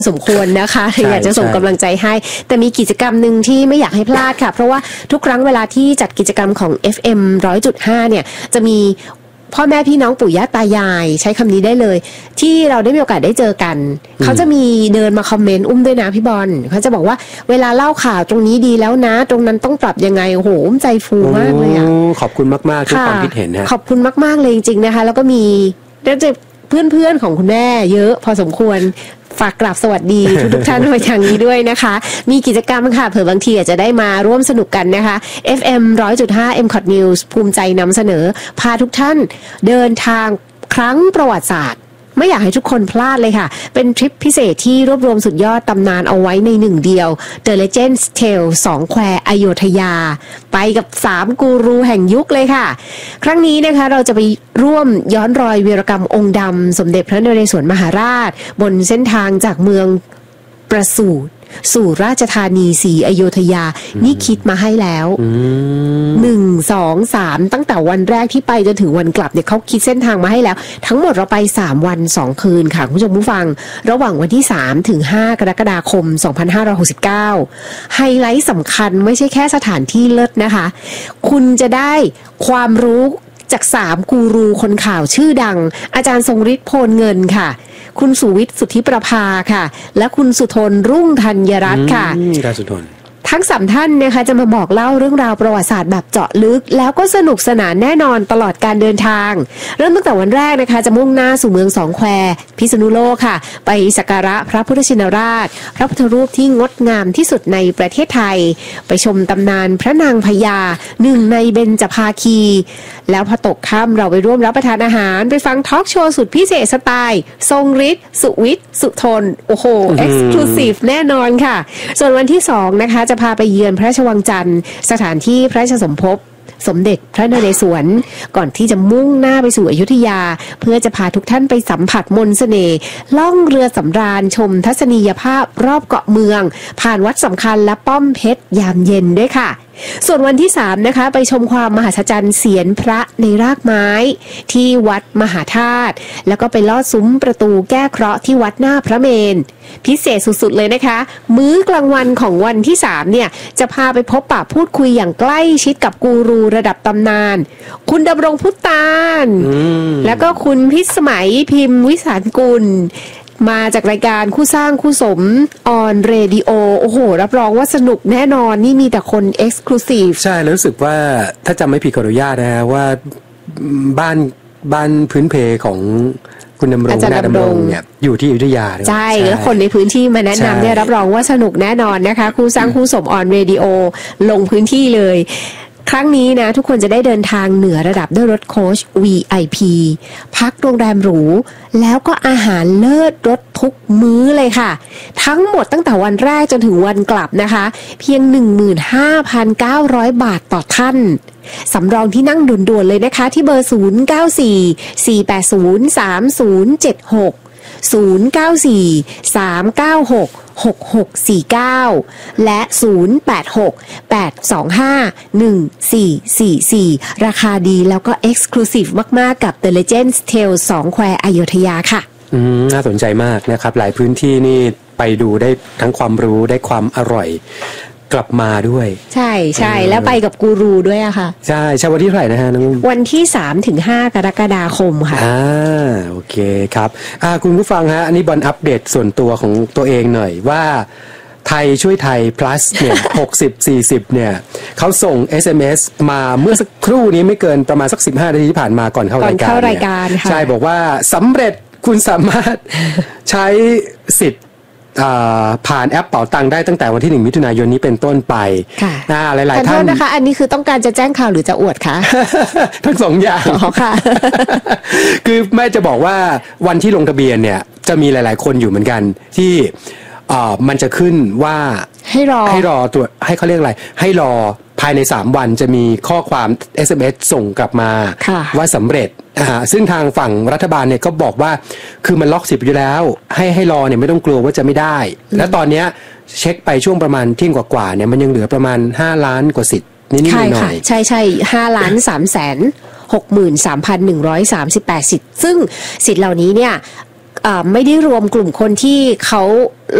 สมควรนะคะอยากจะส่งกำลังใจให้แต่มีกิจกรรมหนึ่งที่ไม่อยากให้พลาดค่ะเพราะว่าทุกครั้งเวลาที่จัดกิจกรรมของ FM 100.5 เนี่ยจะมีพ่อแม่พี่น้องปู่ย่าตายายใช้คำนี้ได้เลยที่เราได้มีโอกาสได้เจอกันเขาจะมีเดินมาคอมเมนต์ด้วยนะพี่บอลเขาจะบอกว่าเวลาเล่าข่าวตรงนี้ดีแล้วนะตรงนั้นต้องปรับยังไงโอ้โหใจฟูมากเลยอ่ะขอบคุณมากๆทุกความคิดเห็นนะขอบคุณมากๆเลยจริงๆนะคะแล้วก็มีเพื่อนๆของคุณแม่เยอะพอสมควรฝากกราบสวัสดีทุกท่านไปทางนี้ด้วยนะคะมีกิจกรรมค่ะเผื่อบางทีอาจจะได้มาร่วมสนุกกันนะคะ FM 100.5 MCOT News ภูมิใจนำเสนอพาทุกท่านเดินทางครั้งประวัติศาสตร์ไม่อยากให้ทุกคนพลาดเลยค่ะเป็นทริปพิเศษที่รวบรวมสุดยอดตำนานเอาไว้ในหนึ่งเดียว The Legend's Tale 2 แควอโยธยาไปกับ3กูรูแห่งยุคเลยค่ะครั้งนี้นะคะเราจะไปร่วมย้อนรอยวีรกรรมองค์ดำสมเด็จพระนเรศวรมหาราชบนเส้นทางจากเมืองประสูติสู่ราชธานีศรีอยุธยานี่คิดมาให้แล้ว1 2 3ตั้งแต่วันแรกที่ไปจนถึงวันกลับเนี่ยเขาคิดเส้นทางมาให้แล้วทั้งหมดเราไป3วัน2คืนค่ะคุณผู้ชมผู้ฟังระหว่างวันที่3ถึง5กรกฎาคม2569ไฮไลท์สำคัญไม่ใช่แค่สถานที่เลิศนะคะคุณจะได้ความรู้จาก3กูรูคนข่าวชื่อดังอาจารย์ทรงฤทธิ์โพลเงินค่ะคุณสุวิทย์สุทธิประภาค่ะและคุณสุทนรุ่งธัญรัตน์ค่ะสุทนทั้ง3ท่านนะคะจะมาบอกเล่าเรื่องราวประวัติศาสตร์แบบเจาะลึกแล้วก็สนุกสนานแน่นอนตลอดการเดินทางเริ่มตั้งแต่วันแรกนะคะจะมุ่งหน้าสู่เมือง2แควพิษณุโลกค่ะไปสักการะพระพุทธชินราชพระพุทธรูปที่งดงามที่สุดในประเทศไทยไปชมตำนานพระนางพญาหนึ่งในเบญจภาคีแล้วพอตกค่ำเราไปร่วมรับประทานอาหารไปฟังทอล์กโชว์สุดพิเศษสไตล์ทรงฤทธิ์สุวิทย์สุทนโอ้โหเอ็กซ์คลูซีฟแน่นอนค่ะส่วนวันที่2นะคะจะพาไปเยือนพระราชวังจันทร์สถานที่พระราชสมภพสมเด็จพระนเรศวรก่อนที่จะมุ่งหน้าไปสู่อยุธยาเพื่อจะพาทุกท่านไปสัมผัสมนต์เสน่ห์ล่องเรือสำราญชมทัศนียภาพรอบเกาะเมืองผ่านวัดสำคัญและป้อมเพชรยามเย็นด้วยค่ะส่วนวันที่3นะคะไปชมความมหัศจรรย์เสียรพระในรากไม้ที่วัดมหาธาตุแล้วก็ไปลอดซุ้มประตูแก้เคราะห์ที่วัดหน้าพระเมรุพิเศษสุดๆเลยนะคะมื้อกลางวันของวันที่3เนี่ยจะพาไปพบปะพูดคุยอย่างใกล้ชิดกับกูรูระดับตำนานคุณดำรงพุตานแล้วก็คุณพิสมัยพิมพ์วิสารกุลมาจากรายการคู่สร้างคู่สมออนเรดิโอโอ้โหรับรองว่าสนุกแน่นอนนี่มีแต่คนเอ็กซ์คลูซีฟใช่แล้วรู้สึกว่าถ้าจำไม่ผิดขออนุญาตนะฮะว่าบ้านพื้นเพของคุณดำรงเนี่ยอยู่ที่อยุธยาใช่แล้วคนในพื้นที่มาแนะนำเนี่ยรับรองว่าสนุกแน่นอนนะคะคู่สร้างคู่สมออนเรดิโอลงพื้นที่เลยครั้งนี้นะทุกคนจะได้เดินทางเหนือระดับด้วยรถโค้ช VIP พักโรงแรมหรูแล้วก็อาหารเลิศรสทุกมื้อเลยค่ะทั้งหมดตั้งแต่วันแรกจนถึงวันกลับนะคะเพียง 15,900 บาทต่อท่านสำรองที่นั่งด่วนๆเลยนะคะที่เบอร์ 094-480-3076 094-396-6649 และ 086-825-1444 ราคาดีแล้วก็ Exclusive มากๆกับ The Legend's Tale 2 แควอโยธยาค่ะน่าสนใจมากนะครับหลายพื้นที่นี่ไปดูได้ทั้งความรู้ได้ความอร่อยกลับมาด้วยใช่แล้วไปกับกูรูด้วยอะค่ะใช่วันที่เท่าไหร่นะฮะน้องวันที่3ถึง5กรกฎาคมค่ะโอเคครับคุณผู้ฟังฮะอันนี้บอลอัปเดตส่วนตัวของตัวเองหน่อยว่าไทยช่วยไทย plus เนี่ย60-40เนี่ยเขาส่ง SMS มาเมื่อสักครู่นี้ไม่เกินประมาณสัก15นาทีที่ผ่านมาก่อนเข้ารายการใช่บอกว่าสำเร็จคุณสามารถใช้สิทธิ์ผ่านแอปเป๋าตังได้ตั้งแต่วันที่1มิถุนายนนี้เป็นต้นไปหลายๆท่านนะคะอันนี้คือต้องการจะแจ้งข่าวหรือจะอวดคะทั้งสองอย่างค่ะคือแม่จะบอกว่าวันที่ลงทะเบียนเนี่ยจะมีหลายๆคนอยู่เหมือนกันที่มันจะขึ้นว่าให้รอตรวจให้เขาเรียกอะไรให้รอภายใน3วันจะมีข้อความ SMS ส่งกลับมาว่าสำเร็จซึ่งทางฝั่งรัฐบาลเนี่ยก็บอกว่าคือมันล็อก10อยู่แล้วให้รอเนี่ยไม่ต้องกลัวว่าจะไม่ได้แล้วตอนนี้เช็คไปช่วงประมาณเที่ยงกว่าเนี่ยมันยังเหลือประมาณ5ล้านกว่าสิทธิ์นิดๆหน่อยๆใช่5,363,138 สิทธิ์ซึ่งสิทธิ์เหล่านี้เนี่ยไม่ได้รวมกลุ่มคนที่เขา